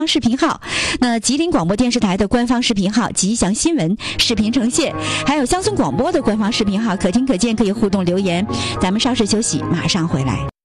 视频号，那吉林广播电视台的官方视频号吉祥新闻视频呈现，还有乡村广播的官方视频号，可听可见，可以互动留言。咱们稍事休息，马上回来。